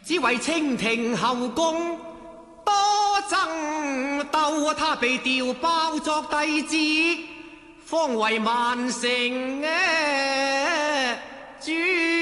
只為清廷後宮多爭鬥，他被調包作弟子，方為萬城主。